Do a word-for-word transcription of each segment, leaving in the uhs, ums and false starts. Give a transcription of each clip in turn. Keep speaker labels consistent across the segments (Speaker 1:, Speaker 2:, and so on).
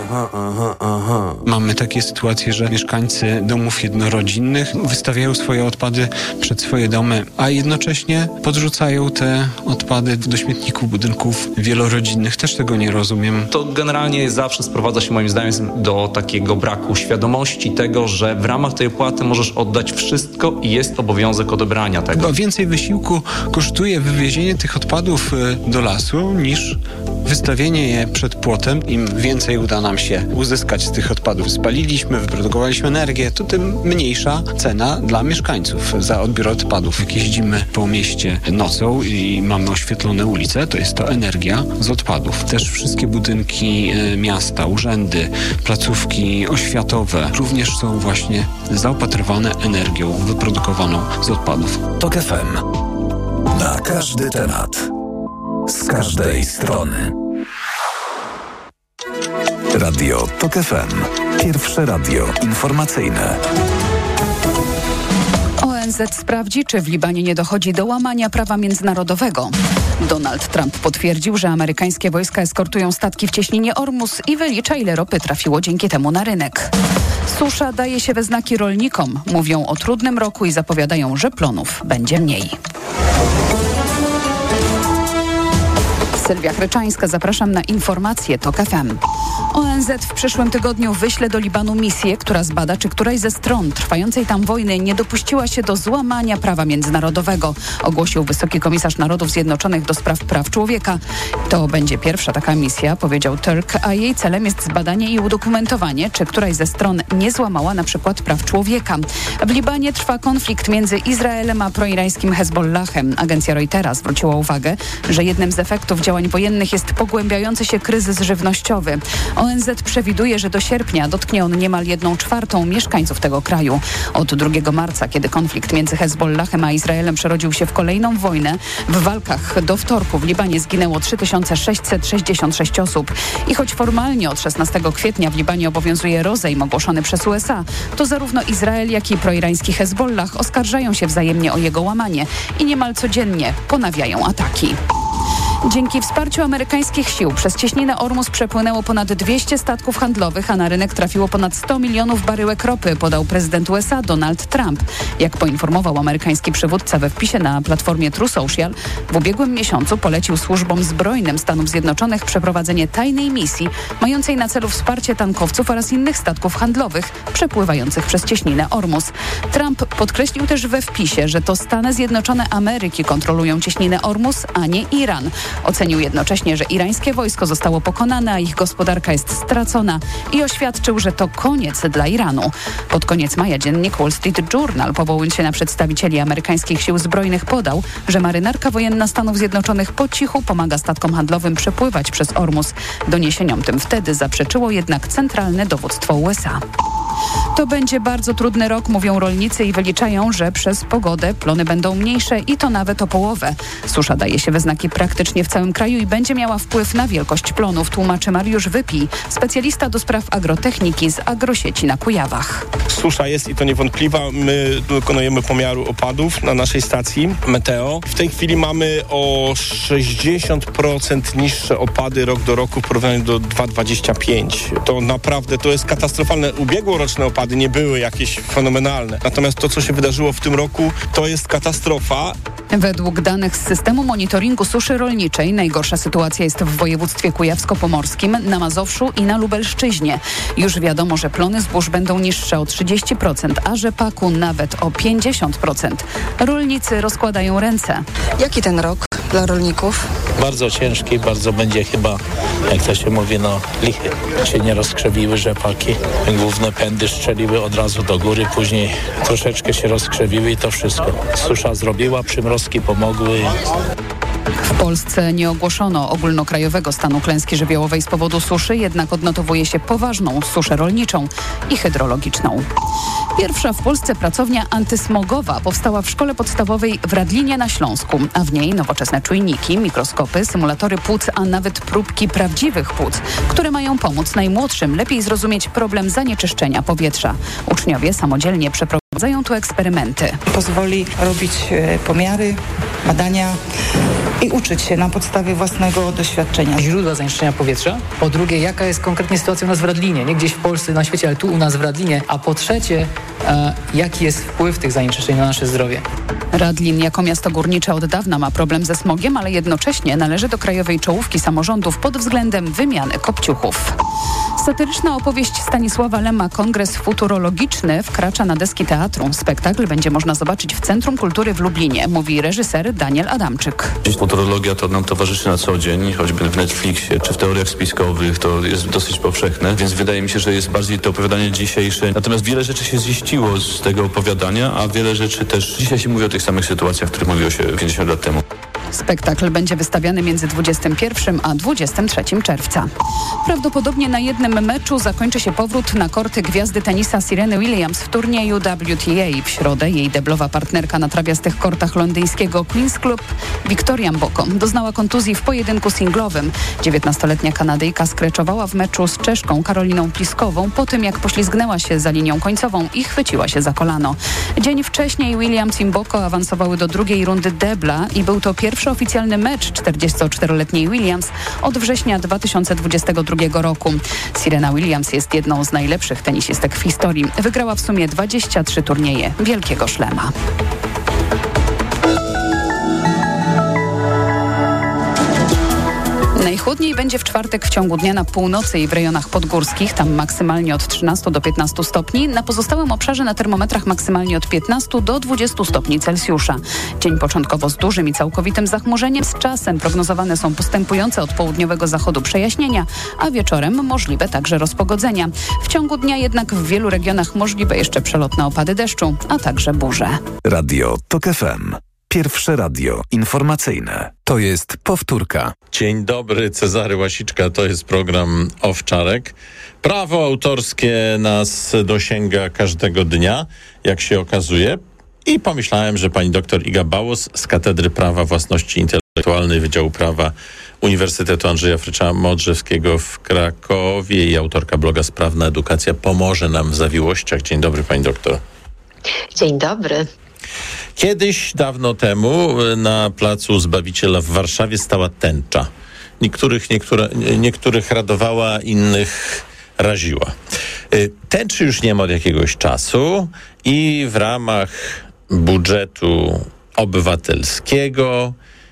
Speaker 1: Aha, aha, aha.
Speaker 2: Mamy takie sytuacje, że mieszkańcy domów jednorodzinnych wystawiają swoje odpady przed swoje domy, a jednocześnie podrzucają te odpady do śmietników budynków wielorodzinnych. Też tego nie rozumiem.
Speaker 3: To generalnie zawsze sprowadza się moim zdaniem do takiego braku świadomości tego, że w ramach tej opłaty możesz oddać wszystko i jest obowiązek odebrania tego.
Speaker 2: Chyba więcej wysiłku kosztuje wywiezienie tych odpadów do lasu niż wystawienie je przed płotem. Im więcej uda nam się uzyskać z tych odpadów. Spaliliśmy, wyprodukowaliśmy energię, to tym mniejsza cena dla mieszkańców za odbiór odpadów. Jak jeździmy po mieście nocą i mamy oświetlone ulice, to jest to energia z odpadów. Też wszystkie budynki miasta, urzędy, placówki oświatowe również są właśnie zaopatrywane energią wyprodukowaną z odpadów.
Speaker 4: TOK F M. Na każdy temat. Z każdej strony. Radio TOK F M. Pierwsze radio informacyjne.
Speaker 5: O N Z sprawdzi, czy w Libanie nie dochodzi do łamania prawa międzynarodowego. Donald Trump potwierdził, że amerykańskie wojska eskortują statki w cieśninie Ormus i wylicza, ile ropy trafiło dzięki temu na rynek. Susza daje się we znaki rolnikom. Mówią o trudnym roku i zapowiadają, że plonów będzie mniej. Sylwia Chryczańska, zapraszam na informacje TOK F M. O N Z w przyszłym tygodniu wyśle do Libanu misję, która zbada, czy któraś ze stron trwającej tam wojny nie dopuściła się do złamania prawa międzynarodowego, ogłosił wysoki komisarz Narodów Zjednoczonych do spraw praw człowieka. To będzie pierwsza taka misja, powiedział Turk, a jej celem jest zbadanie i udokumentowanie, czy któraś ze stron nie złamała na przykład praw człowieka. W Libanie trwa konflikt między Izraelem a proirańskim Hezbollahem. Agencja Reutera zwróciła uwagę, że jednym z efektów działań wojennych jest pogłębiający się kryzys żywnościowy. O N Z przewiduje, że do sierpnia dotknie on niemal jedną czwartą mieszkańców tego kraju. Od drugiego marca, kiedy konflikt między Hezbollahem a Izraelem przerodził się w kolejną wojnę, w walkach do wtorku w Libanie zginęło trzy tysiące sześćset sześćdziesiąt sześć osób. I choć formalnie od szesnastego kwietnia w Libanie obowiązuje rozejm ogłoszony przez U S A, to zarówno Izrael, jak i proirański Hezbollah oskarżają się wzajemnie o jego łamanie i niemal codziennie ponawiają ataki. Dzięki wsparciu amerykańskich sił przez cieśninę Ormus przepłynęło ponad dwieście statków handlowych, a na rynek trafiło ponad sto milionów baryłek ropy, podał prezydent U S A Donald Trump. Jak poinformował amerykański przywódca we wpisie na platformie True Social, w ubiegłym miesiącu polecił służbom zbrojnym Stanów Zjednoczonych przeprowadzenie tajnej misji mającej na celu wsparcie tankowców oraz innych statków handlowych przepływających przez cieśninę Ormus. Trump podkreślił też we wpisie, że to Stany Zjednoczone Ameryki kontrolują cieśninę Ormus, a nie Iran. Ocenił jednocześnie, że irańskie wojsko zostało pokonane, a ich gospodarka jest stracona i oświadczył, że to koniec dla Iranu. Pod koniec maja dziennik Wall Street Journal, powołując się na przedstawicieli amerykańskich sił zbrojnych, podał, że marynarka wojenna Stanów Zjednoczonych po cichu pomaga statkom handlowym przepływać przez Ormus. Doniesieniom tym wtedy zaprzeczyło jednak centralne dowództwo U S A. To będzie bardzo trudny rok, mówią rolnicy i wyliczają, że przez pogodę plony będą mniejsze i to nawet o połowę. Susza daje się we znaki praktycznie w całym kraju i będzie miała wpływ na wielkość plonów, tłumaczy Mariusz Wypij, specjalista do spraw agrotechniki z Agrosieci na Kujawach.
Speaker 6: Susza jest i to niewątpliwa. My dokonujemy pomiaru opadów na naszej stacji Meteo. W tej chwili mamy o sześćdziesiąt procent niższe opady rok do roku w porównaniu do dwa tysiące dwudziestego piątego. To naprawdę, to jest katastrofalne. Ubiegłoroczne opady nie były jakieś fenomenalne. Natomiast to, co się wydarzyło w tym roku, to jest katastrofa.
Speaker 5: Według danych z systemu monitoringu suszy rolniczej najgorsza sytuacja jest w województwie kujawsko-pomorskim, na Mazowszu i na Lubelszczyźnie. Już wiadomo, że plony zbóż będą niższe o trzydzieści procent, a rzepaku nawet o pięćdziesiąt procent. Rolnicy rozkładają ręce.
Speaker 7: Jaki ten rok dla rolników?
Speaker 8: Bardzo ciężki, bardzo będzie chyba, jak to się mówi, no lichy. Się nie rozkrzewiły rzepaki. Główne pędy strzeliły od razu do góry, później troszeczkę się rozkrzewiły i to wszystko. Susza zrobiła, przymrozki pomogły.
Speaker 5: W Polsce nie ogłoszono ogólnokrajowego stanu klęski żywiołowej z powodu suszy, jednak odnotowuje się poważną suszę rolniczą i hydrologiczną. Pierwsza w Polsce pracownia antysmogowa powstała w szkole podstawowej w Radlinie na Śląsku, a w niej nowoczesne czujniki, mikroskopy, symulatory płuc, a nawet próbki prawdziwych płuc, które mają pomóc najmłodszym lepiej zrozumieć problem zanieczyszczenia powietrza. Uczniowie samodzielnie przeprowadzili Zają tu eksperymenty.
Speaker 1: Pozwoli robić pomiary, badania i uczyć się na podstawie własnego doświadczenia.
Speaker 9: Źródła zanieczyszczenia powietrza. Po drugie, jaka jest konkretnie sytuacja u nas w Radlinie. Nie gdzieś w Polsce, na świecie, ale tu u nas w Radlinie. A po trzecie, e, jaki jest wpływ tych zanieczyszczeń na nasze zdrowie.
Speaker 5: Radlin jako miasto górnicze od dawna ma problem ze smogiem, ale jednocześnie należy do krajowej czołówki samorządów pod względem wymiany kopciuchów. Satyryczna opowieść Stanisława Lema Kongres futurologiczny wkracza na deski teatru. Spektakl będzie można zobaczyć w Centrum Kultury w Lublinie, mówi reżyser Daniel Adamczyk.
Speaker 10: Futurologia to nam towarzyszy na co dzień, choćby w Netflixie czy w teoriach spiskowych, to jest dosyć powszechne, więc wydaje mi się, że jest bardziej to opowiadanie dzisiejsze. Natomiast wiele rzeczy się ziściło z tego opowiadania, a wiele rzeczy też dzisiaj się mówi o tych samych sytuacjach, w których mówiło się pięćdziesiąt lat temu.
Speaker 5: Spektakl będzie wystawiany między dwudziestym pierwszym a dwudziestym trzecim czerwca. Prawdopodobnie na jednym meczu zakończy się powrót na korty gwiazdy tenisa Sereny Williams w turnieju W T A. W środę jej deblowa partnerka na trawiastych kortach londyńskiego Queen's Club Victoria Mboko doznała kontuzji w pojedynku singlowym. dziewiętnastoletnia Kanadyjka skreczowała w meczu z Czeszką Karoliną Pliskową po tym, jak poślizgnęła się za linią końcową i chwyciła się za kolano. Dzień wcześniej Williams i Mboko awansowały do drugiej rundy debla i był to pierwszy oficjalny mecz czterdziestoczteroletniej Williams od września dwa tysiące dwudziestego drugiego roku. Serena Williams jest jedną z najlepszych tenisistek w historii. Wygrała w sumie dwadzieścia trzy turnieje Wielkiego Szlema. Najchłodniej będzie w czwartek w ciągu dnia na północy i w rejonach podgórskich, tam maksymalnie od trzynastu do piętnastu stopni. Na pozostałym obszarze na termometrach maksymalnie od piętnastu do dwudziestu stopni Celsjusza. Dzień początkowo z dużym i całkowitym zachmurzeniem, z czasem prognozowane są postępujące od południowego zachodu przejaśnienia, a wieczorem możliwe także rozpogodzenia. W ciągu dnia jednak w wielu regionach możliwe jeszcze przelotne opady deszczu, a także burze.
Speaker 4: Radio TOK F M. Pierwsze radio informacyjne. To jest powtórka.
Speaker 11: Dzień dobry, Cezary Łasiczka, to jest program Owczarek. Prawo autorskie nas dosięga każdego dnia, jak się okazuje. I pomyślałem, że pani doktor Iga Bałos z Katedry Prawa Własności Intelektualnej Wydziału Prawa Uniwersytetu Andrzeja Frycza-Modrzewskiego w Krakowie i autorka bloga Sprawna Edukacja pomoże nam w zawiłościach. Dzień dobry, pani doktor.
Speaker 12: Dzień dobry.
Speaker 11: Kiedyś, dawno temu, na placu Zbawiciela w Warszawie stała tęcza. Niektórych, niektóre, niektórych radowała, innych raziła. Tęczy już nie ma od jakiegoś czasu i w ramach budżetu obywatelskiego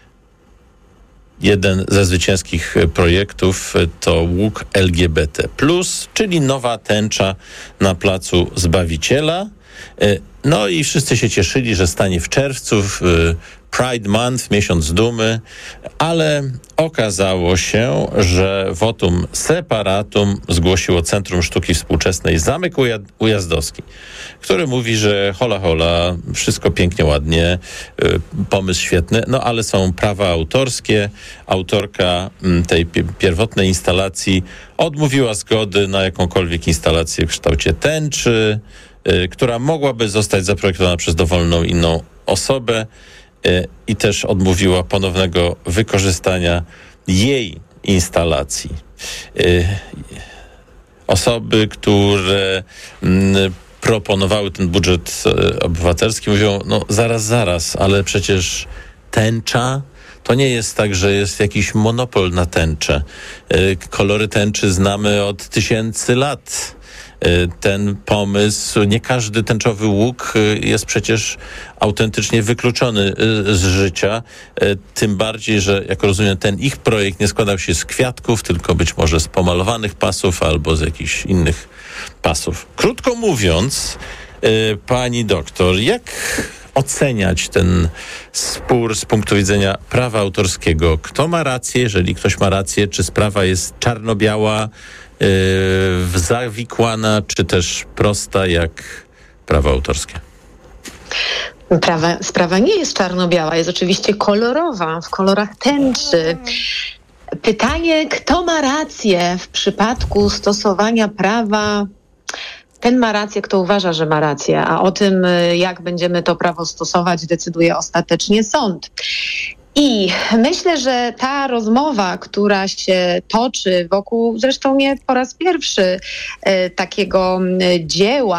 Speaker 11: jeden ze zwycięskich projektów to łuk L G B T plus, czyli nowa tęcza na placu Zbawiciela. No i wszyscy się cieszyli, że stanie w czerwcu, w Pride Month, miesiąc dumy, ale okazało się, że wotum separatum zgłosiło Centrum Sztuki Współczesnej Zamek Ujazdowski, który mówi, że hola hola, wszystko pięknie, ładnie, pomysł świetny, no ale są prawa autorskie. Autorka tej pierwotnej instalacji odmówiła zgody na jakąkolwiek instalację w kształcie tęczy, która mogłaby zostać zaprojektowana przez dowolną inną osobę i też odmówiła ponownego wykorzystania jej instalacji. Osoby, które proponowały ten budżet obywatelski, mówią, no zaraz, zaraz, ale przecież tęcza to nie jest tak, że jest jakiś monopol na tęczę. Kolory tęczy znamy od tysięcy lat. Ten pomysł, nie każdy tęczowy łuk jest przecież autentycznie wykluczony z życia, tym bardziej, że jak rozumiem, ten ich projekt nie składał się z kwiatków, tylko być może z pomalowanych pasów albo z jakichś innych pasów. Krótko mówiąc, pani doktor, jak oceniać ten spór z punktu widzenia prawa autorskiego? Kto ma rację, jeżeli ktoś ma rację, czy sprawa jest czarno-biała, Yy, zawikłana, czy też prosta jak prawo autorskie?
Speaker 12: Prawa, sprawa nie jest czarno-biała, jest oczywiście kolorowa, w kolorach tęczy. Pytanie, kto ma rację w przypadku stosowania prawa? Ten ma rację, kto uważa, że ma rację, a o tym, jak będziemy to prawo stosować, decyduje ostatecznie sąd. I myślę, że ta rozmowa, która się toczy wokół, zresztą nie po raz pierwszy, e, takiego e, dzieła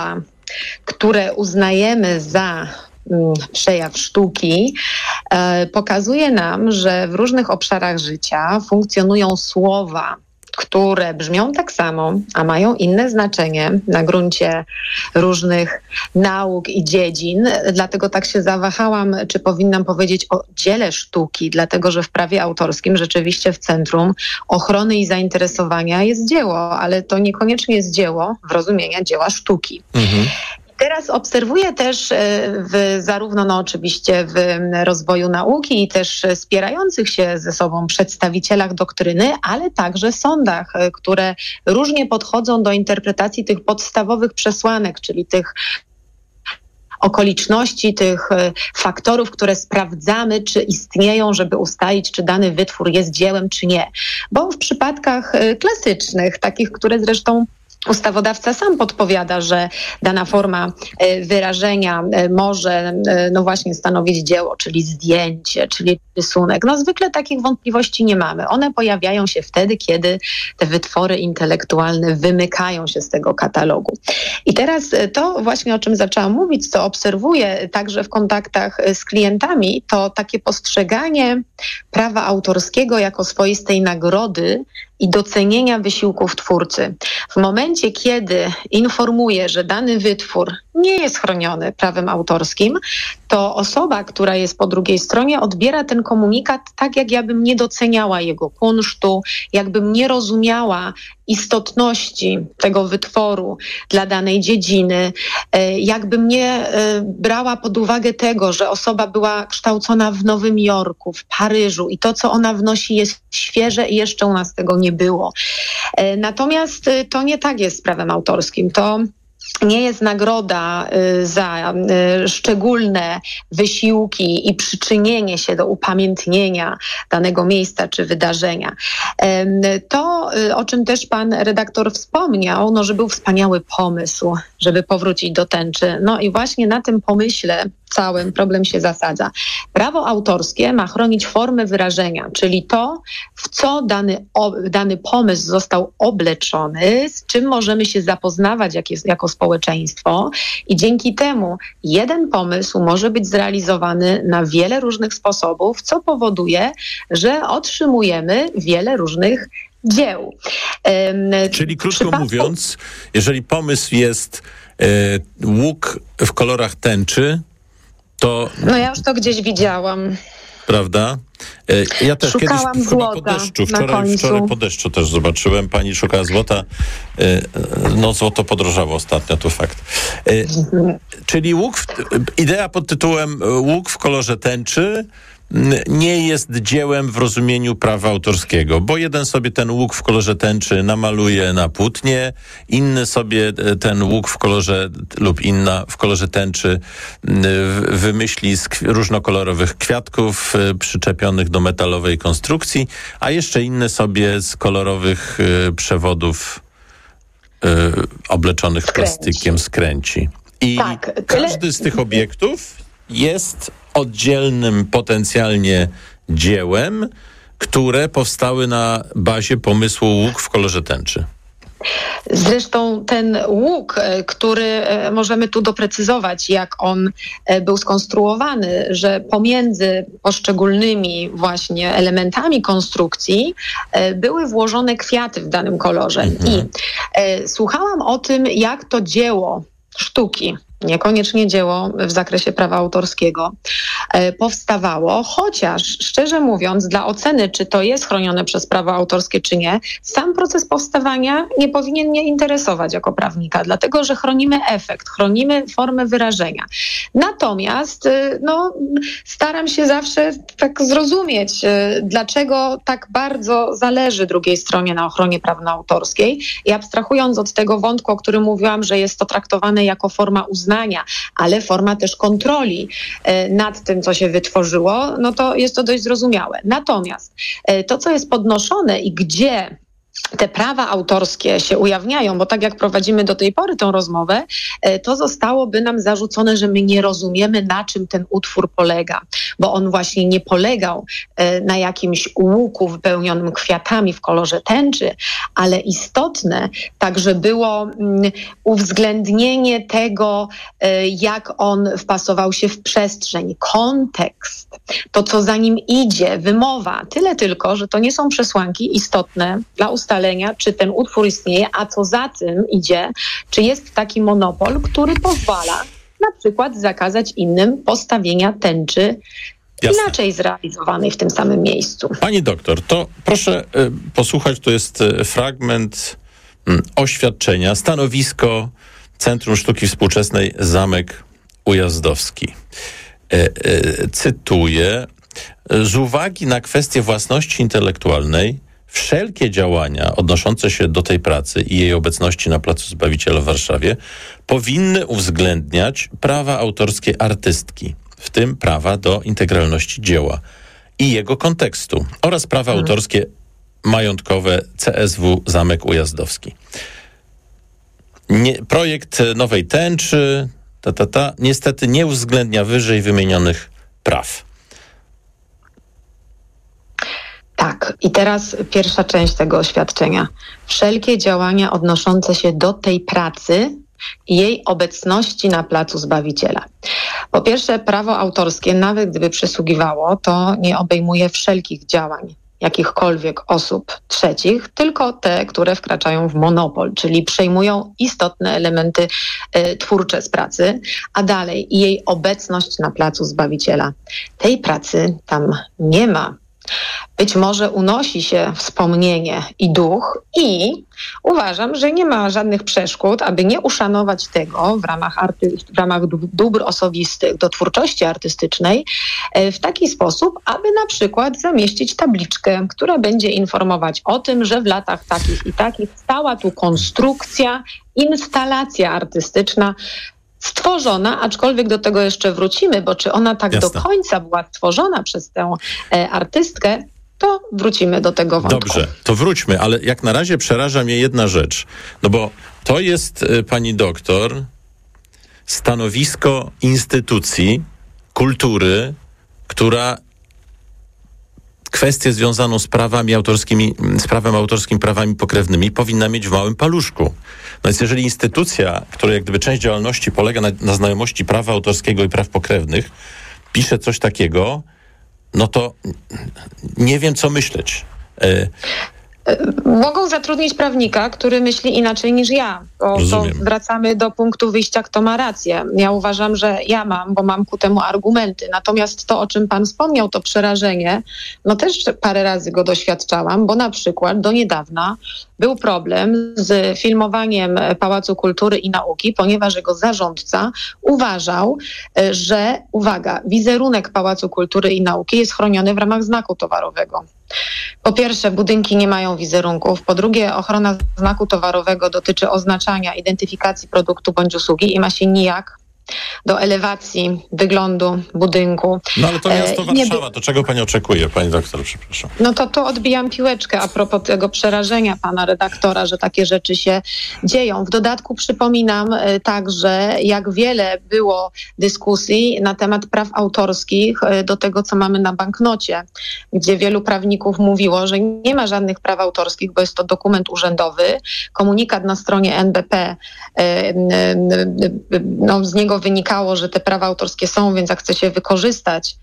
Speaker 12: które uznajemy za przejaw sztuki, pokazuje nam, że w różnych obszarach życia funkcjonują słowa, które brzmią tak samo, a mają inne znaczenie na gruncie różnych nauk i dziedzin. Dlatego tak się zawahałam, czy powinnam powiedzieć o dziele sztuki, dlatego że w prawie autorskim rzeczywiście w centrum ochrony i zainteresowania jest dzieło, ale to niekoniecznie jest dzieło w rozumieniu dzieła sztuki. Mhm. Teraz obserwuję też w, zarówno no oczywiście w rozwoju nauki i też spierających się ze sobą przedstawicielach doktryny, ale także sądach, które różnie podchodzą do interpretacji tych podstawowych przesłanek, czyli tych okoliczności, tych faktorów, które sprawdzamy, czy istnieją, żeby ustalić, czy dany wytwór jest dziełem, czy nie. Bo w przypadkach klasycznych, takich, które zresztą ustawodawca sam podpowiada, że dana forma wyrażenia może no właśnie stanowić dzieło, czyli zdjęcie, czyli rysunek. No zwykle takich wątpliwości nie mamy. One pojawiają się wtedy, kiedy te wytwory intelektualne wymykają się z tego katalogu. I teraz to właśnie, o czym zaczęłam mówić, co obserwuję także w kontaktach z klientami, to takie postrzeganie prawa autorskiego jako swoistej nagrody i docenienia wysiłków twórcy. W momencie, kiedy informuje, że dany wytwór nie jest chroniony prawem autorskim, to osoba, która jest po drugiej stronie, odbiera ten komunikat tak, jak ja bym nie doceniała jego kunsztu, jakbym nie rozumiała istotności tego wytworu dla danej dziedziny, jakbym nie brała pod uwagę tego, że osoba była kształcona w Nowym Jorku, w Paryżu i to, co ona wnosi, jest świeże i jeszcze u nas tego nie było. Natomiast to nie tak jest z prawem autorskim. To nie jest nagroda za szczególne wysiłki i przyczynienie się do upamiętnienia danego miejsca czy wydarzenia. To, o czym też pan redaktor wspomniał, no, że był wspaniały pomysł, żeby powrócić do tęczy. No i właśnie na tym pomyśle całym problem się zasadza. Prawo autorskie ma chronić formę wyrażenia, czyli to, w co dany, o, dany pomysł został obleczony, z czym możemy się zapoznawać jak jest, jako społeczeństwo i dzięki temu jeden pomysł może być zrealizowany na wiele różnych sposobów, co powoduje, że otrzymujemy wiele różnych dzieł.
Speaker 11: Czyli krótko przypadku... mówiąc, jeżeli pomysł jest e, łuk w kolorach tęczy, to...
Speaker 12: No ja już to gdzieś widziałam.
Speaker 11: Prawda? Ja też
Speaker 12: Szukałam
Speaker 11: kiedyś chyba po deszczu, wczoraj, wczoraj po deszczu też zobaczyłem, pani szukała złota. No złoto podrożało ostatnio, to fakt. Czyli łuk, w, idea pod tytułem łuk w kolorze tęczy nie jest dziełem w rozumieniu prawa autorskiego, bo jeden sobie ten łuk w kolorze tęczy namaluje na płótnie, inny sobie ten łuk w kolorze lub inna w kolorze tęczy wymyśli z różnokolorowych kwiatków przyczepionych do metalowej konstrukcji, a jeszcze inny sobie z kolorowych przewodów obleczonych
Speaker 12: skręci.
Speaker 11: plastykiem skręci. I tak, każdy z tych obiektów jest oddzielnym potencjalnie dziełem, które powstały na bazie pomysłu łuk w kolorze tęczy.
Speaker 12: Zresztą ten łuk, który możemy tu doprecyzować, jak on był skonstruowany, że pomiędzy poszczególnymi właśnie elementami konstrukcji były włożone kwiaty w danym kolorze. Mhm. I e, słuchałam o tym, jak to dzieło sztuki, niekoniecznie dzieło w zakresie prawa autorskiego, e, powstawało, chociaż szczerze mówiąc, dla oceny, czy to jest chronione przez prawo autorskie, czy nie, sam proces powstawania nie powinien mnie interesować jako prawnika, dlatego że chronimy efekt, chronimy formę wyrażenia. Natomiast e, no, staram się zawsze tak zrozumieć, e, dlaczego tak bardzo zależy drugiej stronie na ochronie prawna autorskiej i abstrahując od tego wątku, o którym mówiłam, że jest to traktowane jako forma uznania, ale forma też kontroli nad tym, co się wytworzyło, no to jest to dość zrozumiałe. Natomiast to, co jest podnoszone i gdzie te prawa autorskie się ujawniają, bo tak jak prowadzimy do tej pory tą rozmowę, to zostałoby nam zarzucone, że my nie rozumiemy, na czym ten utwór polega, bo on właśnie nie polegał na jakimś łuku wypełnionym kwiatami w kolorze tęczy, ale istotne także było uwzględnienie tego, jak on wpasował się w przestrzeń, kontekst, to co za nim idzie, wymowa. Tyle tylko, że to nie są przesłanki istotne dla ustalenia, czy ten utwór istnieje, a co za tym idzie, czy jest taki monopol, który pozwala na przykład zakazać innym postawienia tęczy Jasne. inaczej zrealizowanej w tym samym miejscu.
Speaker 11: Pani doktor, to proszę y, posłuchać, to jest y, fragment y, oświadczenia, stanowisko Centrum Sztuki Współczesnej Zamek Ujazdowski. Y, y, cytuję: z uwagi na kwestię własności intelektualnej wszelkie działania odnoszące się do tej pracy i jej obecności na Placu Zbawiciela w Warszawie powinny uwzględniać prawa autorskie artystki, w tym prawa do integralności dzieła i jego kontekstu, oraz prawa hmm. autorskie majątkowe C S W Zamek Ujazdowski. Nie, projekt nowej tęczy ta, ta, ta, niestety nie uwzględnia wyżej wymienionych praw.
Speaker 12: Tak, i teraz pierwsza część tego oświadczenia. Wszelkie działania odnoszące się do tej pracy i jej obecności na Placu Zbawiciela. Po pierwsze, prawo autorskie, nawet gdyby przysługiwało, to nie obejmuje wszelkich działań jakichkolwiek osób trzecich, tylko te, które wkraczają w monopol, czyli przejmują istotne elementy y, twórcze z pracy, a dalej jej obecność na Placu Zbawiciela. Tej pracy tam nie ma. Być może unosi się wspomnienie i duch i uważam, że nie ma żadnych przeszkód, aby nie uszanować tego w ramach, arty- w ramach dóbr osobistych do twórczości artystycznej w taki sposób, aby na przykład zamieścić tabliczkę, która będzie informować o tym, że w latach takich i takich stała tu konstrukcja, instalacja artystyczna stworzona, aczkolwiek do tego jeszcze wrócimy, bo czy ona tak Jasne. do końca była stworzona przez tę e, artystkę, to wrócimy do tego wątku.
Speaker 11: Dobrze, to wróćmy, ale jak na razie przeraża mnie jedna rzecz, no bo to jest, y, pani doktor, stanowisko instytucji kultury, która kwestię związaną z prawami autorskimi, z prawem autorskim, prawami pokrewnymi powinna mieć w małym paluszku. No więc jeżeli instytucja, której jak gdyby część działalności polega na, na znajomości prawa autorskiego i praw pokrewnych, pisze coś takiego, no to nie wiem, co myśleć. E...
Speaker 12: Mogą zatrudnić prawnika, który myśli inaczej niż ja. Bo to wracamy do punktu wyjścia, kto ma rację. Ja uważam, że ja mam, bo mam ku temu argumenty. Natomiast to, o czym pan wspomniał, to przerażenie, no też parę razy go doświadczałam, bo na przykład do niedawna był problem z filmowaniem Pałacu Kultury i Nauki, ponieważ jego zarządca uważał, że, uwaga, wizerunek Pałacu Kultury i Nauki jest chroniony w ramach znaku towarowego. Po pierwsze, budynki nie mają wizerunków. Po drugie, ochrona znaku towarowego dotyczy oznaczania, identyfikacji produktu bądź usługi i ma się nijak do elewacji wyglądu budynku.
Speaker 11: No ale to miasto e, Warszawa, to czego pani oczekuje, pani doktor, przepraszam.
Speaker 12: No to tu odbijam piłeczkę a propos tego przerażenia pana redaktora, że takie rzeczy się dzieją. W dodatku przypominam e, także, jak wiele było dyskusji na temat praw autorskich e, do tego, co mamy na banknocie, gdzie wielu prawników mówiło, że nie ma żadnych praw autorskich, bo jest to dokument urzędowy. Komunikat na stronie N B P, e, e, no z niego wynikało, że te prawa autorskie są, więc jak chce się wykorzystać,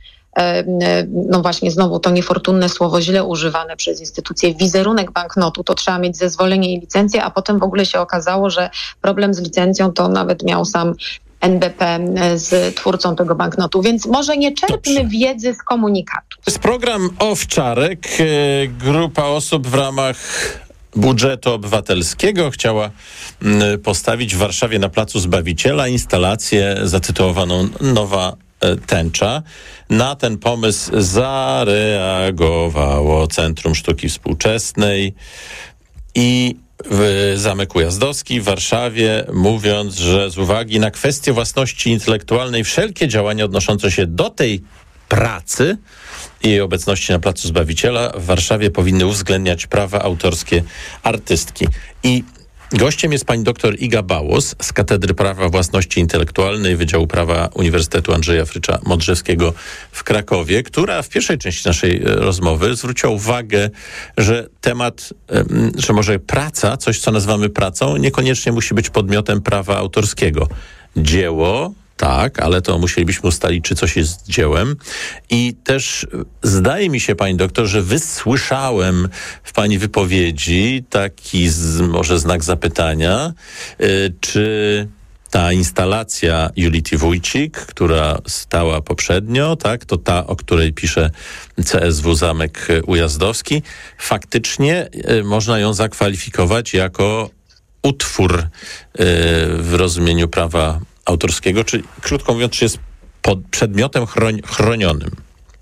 Speaker 12: no właśnie znowu to niefortunne słowo źle używane przez instytucję, wizerunek banknotu, to trzeba mieć zezwolenie i licencję, a potem w ogóle się okazało, że problem z licencją to nawet miał sam N B P z twórcą tego banknotu, więc może nie czerpmy Dobrze. wiedzy z komunikatu.
Speaker 11: To jest program Owczarek. Grupa osób w ramach budżetu obywatelskiego chciała postawić w Warszawie na Placu Zbawiciela instalację zatytułowaną Nowa Tęcza. Na ten pomysł zareagowało Centrum Sztuki Współczesnej i w Zamek Ujazdowski w Warszawie, mówiąc, że z uwagi na kwestię własności intelektualnej wszelkie działania odnoszące się do tej pracy i jej obecności na Placu Zbawiciela w Warszawie powinny uwzględniać prawa autorskie artystki. I gościem jest pani doktor Iga Bałos z Katedry Prawa Własności Intelektualnej Wydziału Prawa Uniwersytetu Andrzeja Frycza Modrzewskiego w Krakowie, która w pierwszej części naszej rozmowy zwróciła uwagę, że temat, że może praca, coś co nazywamy pracą, niekoniecznie musi być podmiotem prawa autorskiego. Dzieło, tak, ale to musielibyśmy ustalić, czy coś jest dziełem. I też zdaje mi się, pani doktor, że wysłyszałem w pani wypowiedzi taki z, może znak zapytania, y, czy ta instalacja Julity Wójcik, która stała poprzednio, tak, to ta, o której pisze C S W Zamek Ujazdowski, faktycznie y, można ją zakwalifikować jako utwór y, w rozumieniu prawa autorskiego, czy krótko mówiąc, czy jest pod przedmiotem chroń, chronionym?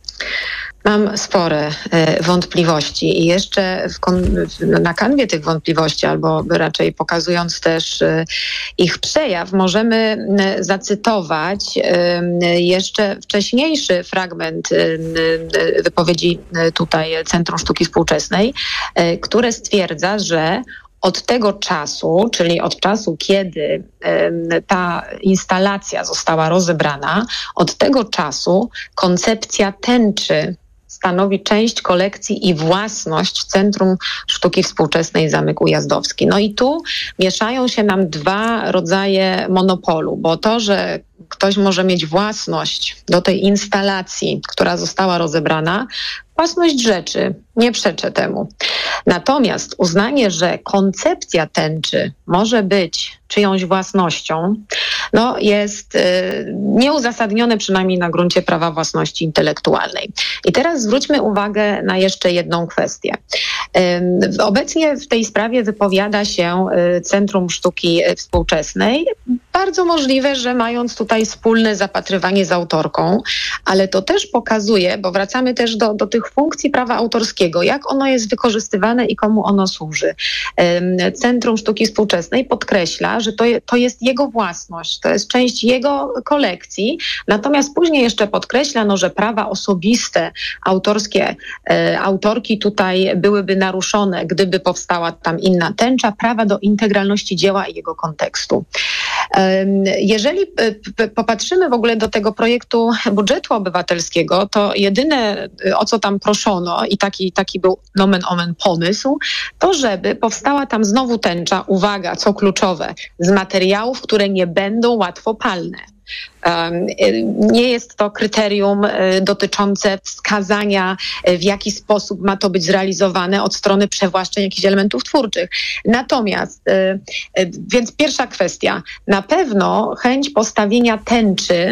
Speaker 12: Mam spore e, wątpliwości i jeszcze w kon, w, na kanwie tych wątpliwości, albo raczej pokazując też e, ich przejaw, możemy e, zacytować e, jeszcze wcześniejszy fragment e, wypowiedzi e, tutaj Centrum Sztuki Współczesnej, e, które stwierdza, że od tego czasu, czyli od czasu, kiedy y, ta instalacja została rozebrana, od tego czasu koncepcja tęczy stanowi część kolekcji i własność Centrum Sztuki Współczesnej Zamek Ujazdowski. No i tu mieszają się nam dwa rodzaje monopolu, bo to, że ktoś może mieć własność do tej instalacji, która została rozebrana, własność rzeczy, nie przeczę temu. Natomiast uznanie, że koncepcja tęczy może być czyjąś własnością, no jest y, nieuzasadnione przynajmniej na gruncie prawa własności intelektualnej. I teraz zwróćmy uwagę na jeszcze jedną kwestię. Y, obecnie w tej sprawie wypowiada się y, Centrum Sztuki Współczesnej. Bardzo możliwe, że mając tutaj wspólne zapatrywanie z autorką, ale to też pokazuje, bo wracamy też do, do tych funkcji prawa autorskiego, jak ono jest wykorzystywane i komu ono służy. Y, Centrum Sztuki Współczesnej podkreśla, że to, je, to jest jego własność, to jest część jego kolekcji, natomiast później jeszcze podkreśla, no, że prawa osobiste, autorskie, e, autorki tutaj byłyby naruszone, gdyby powstała tam inna tęcza, prawa do integralności dzieła i jego kontekstu. E, jeżeli p, p, popatrzymy w ogóle do tego projektu budżetu obywatelskiego, to jedyne, o co tam proszono i taki, taki był nomen omen pomysł, to żeby powstała tam znowu tęcza, uwaga, co kluczowe, z materiałów, które nie będą łatwopalne. Um, nie jest to kryterium y, dotyczące wskazania, y, w jaki sposób ma to być zrealizowane od strony przewłaszczeń jakichś elementów twórczych. Natomiast, y, y, więc pierwsza kwestia, na pewno chęć postawienia tęczy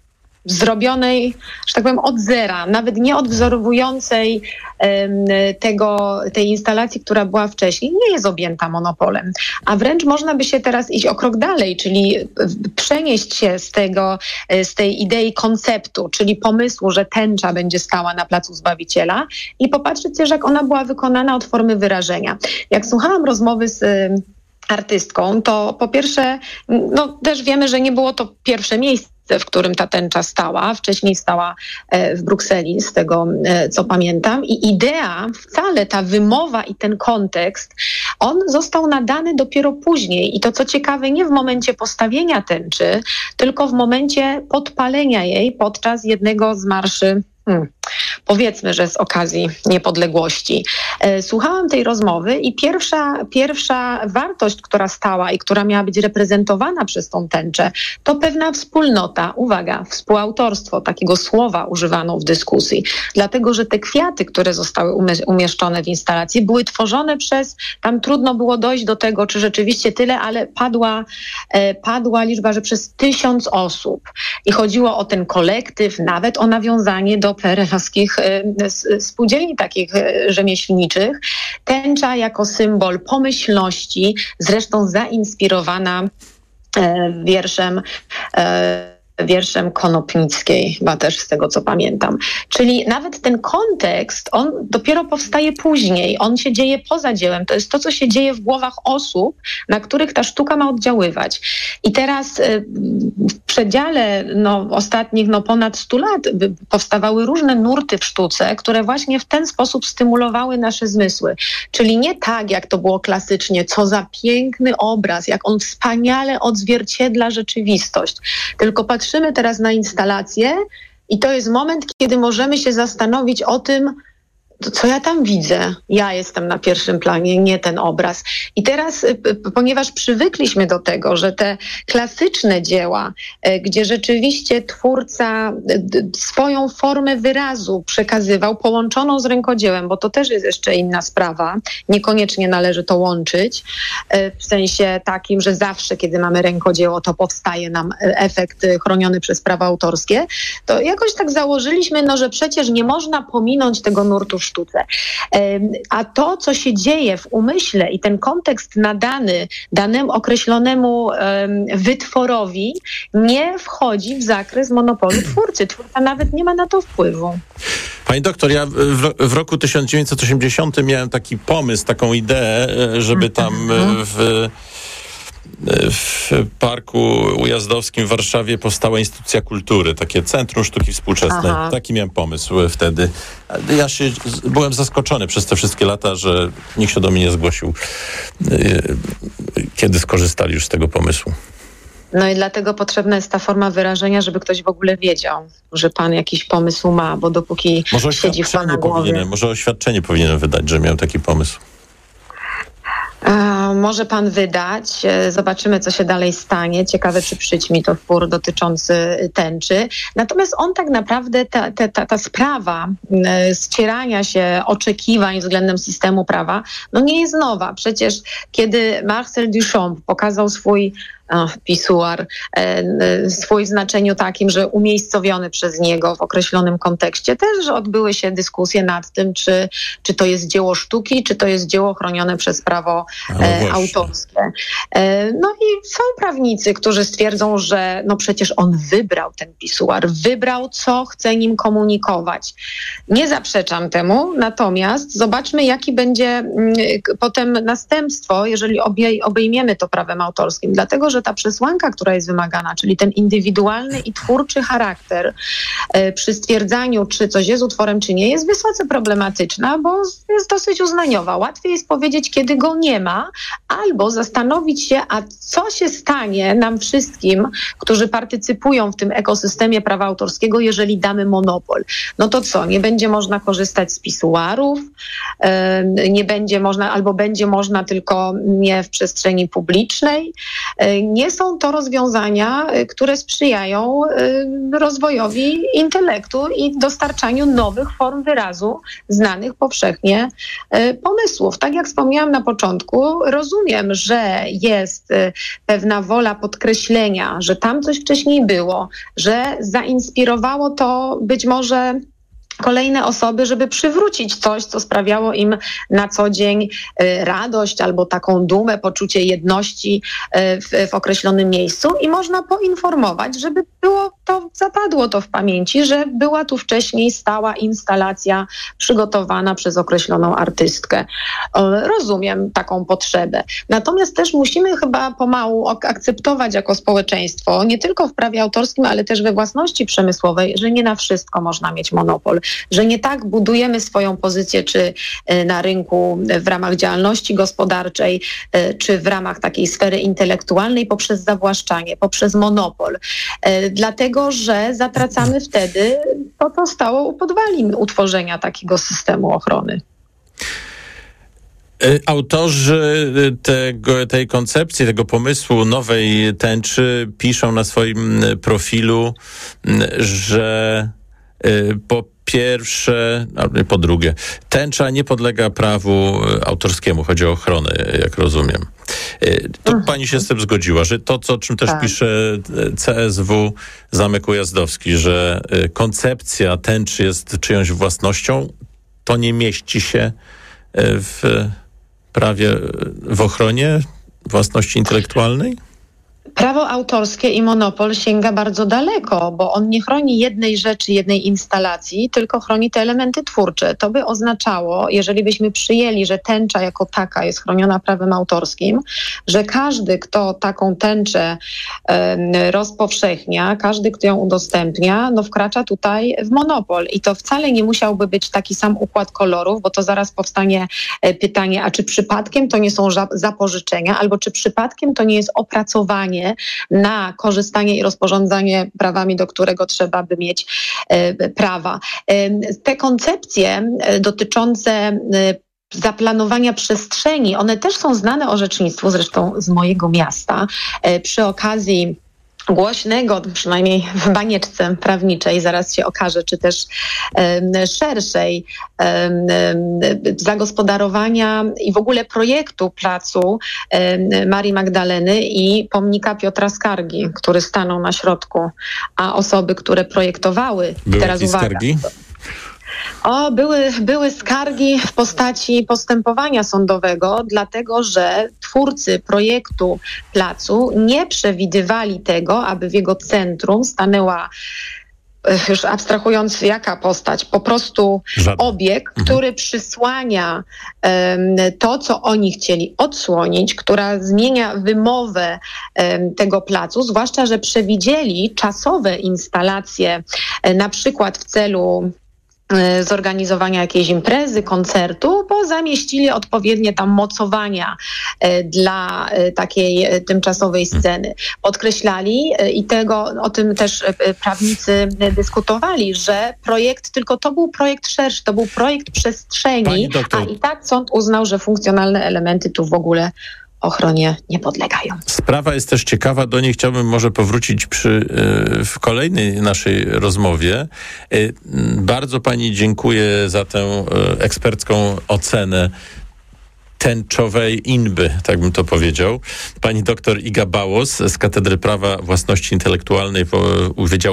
Speaker 12: zrobionej, że tak powiem, od zera, nawet nie odwzorowującej um, tego, tej instalacji, która była wcześniej, nie jest objęta monopolem. A wręcz można by się teraz iść o krok dalej, czyli przenieść się z tego, z tej idei konceptu, czyli pomysłu, że tęcza będzie stała na Placu Zbawiciela i popatrzeć też, jak ona była wykonana od formy wyrażenia. Jak słuchałam rozmowy z artystką, to po pierwsze, no też wiemy, że nie było to pierwsze miejsce, w którym ta tęcza stała. Wcześniej stała w Brukseli, z tego co pamiętam. I idea, wcale ta wymowa i ten kontekst, on został nadany dopiero później. I to co ciekawe, nie w momencie postawienia tęczy, tylko w momencie podpalenia jej podczas jednego z marszy, hmm, powiedzmy, że z okazji niepodległości. Słuchałam tej rozmowy i pierwsza, pierwsza wartość, która stała i która miała być reprezentowana przez tą tęczę, to pewna wspólnota, uwaga, współautorstwo, takiego słowa używano w dyskusji, dlatego, że te kwiaty, które zostały umieszczone w instalacji, były tworzone przez, tam trudno było dojść do tego, czy rzeczywiście tyle, ale padła, padła liczba, że przez tysiąc osób. I chodziło o ten kolektyw, nawet o nawiązanie do P R L-owskich spółdzielni takich rzemieślniczych. Tęcza jako symbol pomyślności, zresztą zainspirowana wierszem wierszem Konopnickiej, chyba też z tego co pamiętam. Czyli nawet ten kontekst, on dopiero powstaje później, on się dzieje poza dziełem, to jest to, co się dzieje w głowach osób, na których ta sztuka ma oddziaływać. I teraz w przedziale no, ostatnich no, ponad stu lat powstawały różne nurty w sztuce, które właśnie w ten sposób stymulowały nasze zmysły. Czyli nie tak, jak to było klasycznie, co za piękny obraz, jak on wspaniale odzwierciedla rzeczywistość, tylko patrzymy teraz na instalację i to jest moment, kiedy możemy się zastanowić o tym, co ja tam widzę. Ja jestem na pierwszym planie, nie ten obraz. I teraz, ponieważ przywykliśmy do tego, że te klasyczne dzieła, gdzie rzeczywiście twórca swoją formę wyrazu przekazywał, połączoną z rękodziełem, bo to też jest jeszcze inna sprawa, niekoniecznie należy to łączyć, w sensie takim, że zawsze, kiedy mamy rękodzieło, to powstaje nam efekt chroniony przez prawa autorskie, to jakoś tak założyliśmy, no, że przecież nie można pominąć tego nurtu w sztuce. A to, co się dzieje w umyśle i ten kontekst nadany danemu określonemu wytworowi nie wchodzi w zakres monopolu twórcy. Twórca nawet nie ma na to wpływu.
Speaker 11: Pani doktor, ja w, w roku tysiąc dziewięćset osiemdziesiątym miałem taki pomysł, taką ideę, żeby tam w w Parku Ujazdowskim w Warszawie powstała instytucja kultury, takie Centrum Sztuki Współczesnej. Aha. Taki miałem pomysł wtedy. Ja się byłem zaskoczony przez te wszystkie lata, że nikt się do mnie nie zgłosił, kiedy skorzystali już z tego pomysłu.
Speaker 12: No i dlatego potrzebna jest ta forma wyrażenia, żeby ktoś w ogóle wiedział, że pan jakiś pomysł ma, bo dopóki może siedzi w pana głowie...
Speaker 11: Może oświadczenie powinienem wydać, że miał taki pomysł.
Speaker 12: Może pan wydać, zobaczymy, co się dalej stanie. Ciekawe, czy przyćmi to wpór dotyczący tęczy. Natomiast on tak naprawdę, ta, ta, ta sprawa ścierania się oczekiwań względem systemu prawa, no nie jest nowa. Przecież kiedy Marcel Duchamp pokazał swój Ach, pisuar, e, swój w znaczeniu takim, że umiejscowiony przez niego w określonym kontekście, też odbyły się dyskusje nad tym, czy, czy to jest dzieło sztuki, czy to jest dzieło chronione przez prawo e, autorskie. E, no i są prawnicy, którzy stwierdzą, że no przecież on wybrał ten pisuar, wybrał, co chce nim komunikować. Nie zaprzeczam temu, natomiast zobaczmy, jaki będzie m, potem następstwo, jeżeli obej, obejmiemy to prawem autorskim, dlatego, że ta przesłanka, która jest wymagana, czyli ten indywidualny i twórczy charakter e, przy stwierdzaniu, czy coś jest utworem, czy nie, jest wysoce problematyczna, bo jest dosyć uznaniowa. Łatwiej jest powiedzieć, kiedy go nie ma, albo zastanowić się, a co się stanie nam wszystkim, którzy partycypują w tym ekosystemie prawa autorskiego, jeżeli damy monopol. No to co, nie będzie można korzystać z pisuarów, e, nie będzie można, albo będzie można tylko nie w przestrzeni publicznej. E, Nie są to rozwiązania, które sprzyjają rozwojowi intelektu i dostarczaniu nowych form wyrazu znanych powszechnie pomysłów. Tak jak wspomniałam na początku, rozumiem, że jest pewna wola podkreślenia, że tam coś wcześniej było, że zainspirowało to być może kolejne osoby, żeby przywrócić coś, co sprawiało im na co dzień radość albo taką dumę, poczucie jedności w, w określonym miejscu i można poinformować, żeby było to, zapadło to w pamięci, że była tu wcześniej stała instalacja przygotowana przez określoną artystkę. Rozumiem taką potrzebę. Natomiast też musimy chyba pomału akceptować jako społeczeństwo, nie tylko w prawie autorskim, ale też we własności przemysłowej, że nie na wszystko można mieć monopol. Że nie tak budujemy swoją pozycję czy na rynku w ramach działalności gospodarczej, czy w ramach takiej sfery intelektualnej poprzez zawłaszczanie, poprzez monopol. Dlatego, że zatracamy wtedy to, co stało u podwalin utworzenia takiego systemu ochrony.
Speaker 11: Autorzy tego, tej koncepcji, tego pomysłu nowej tęczy piszą na swoim profilu, że po pierwsze, a po drugie, tęcza nie podlega prawu autorskiemu, chodzi o ochronę, jak rozumiem. To mhm. pani się z tym zgodziła, że to, co, o czym też tak. pisze C S W Zamek Ujazdowski, że koncepcja tęczy jest czyjąś własnością, to nie mieści się w prawie, w ochronie własności intelektualnej?
Speaker 12: Prawo autorskie i monopol sięga bardzo daleko, bo on nie chroni jednej rzeczy, jednej instalacji, tylko chroni te elementy twórcze. To by oznaczało, jeżeli byśmy przyjęli, że tęcza jako taka jest chroniona prawem autorskim, że każdy, kto taką tęczę e, rozpowszechnia, każdy, kto ją udostępnia, no wkracza tutaj w monopol. I to wcale nie musiałby być taki sam układ kolorów, bo to zaraz powstanie e, pytanie, a czy przypadkiem to nie są ża- zapożyczenia, albo czy przypadkiem to nie jest opracowanie na korzystanie i rozporządzanie prawami, do którego trzeba by mieć e, prawa. E, te koncepcje e, dotyczące e, zaplanowania przestrzeni, one też są znane orzecznictwu, zresztą z mojego miasta, e, przy okazji głośnego, przynajmniej w banieczce prawniczej, zaraz się okaże, czy też um, szerszej um, zagospodarowania i w ogóle projektu placu um, Marii Magdaleny i pomnika Piotra Skargi, który stanął na środku, a osoby, które projektowały,
Speaker 11: były
Speaker 12: teraz uwaga,
Speaker 11: skargi?
Speaker 12: O, były, były skargi w postaci postępowania sądowego, dlatego że twórcy projektu placu nie przewidywali tego, aby w jego centrum stanęła, już abstrahując jaka postać, po prostu
Speaker 11: Żadne.
Speaker 12: obiekt, mhm. który przysłania um, to, co oni chcieli odsłonić, która zmienia wymowę um, tego placu, zwłaszcza, że przewidzieli czasowe instalacje, um, na przykład w celu zorganizowania jakiejś imprezy, koncertu, bo zamieścili odpowiednie tam mocowania e, dla e, takiej e, tymczasowej sceny. Podkreślali e, i tego, o tym też e, prawnicy e, dyskutowali, że projekt, tylko to był projekt szerszy, to był projekt przestrzeni, a i tak sąd uznał, że funkcjonalne elementy tu w ogóle ochronie nie podlegają.
Speaker 11: Sprawa jest też ciekawa, do niej chciałbym może powrócić przy, w kolejnej naszej rozmowie. Bardzo pani dziękuję za tę ekspercką ocenę tęczowej inby, tak bym to powiedział. Pani doktor Iga Bałos z Katedry Prawa Własności Intelektualnej Wydziału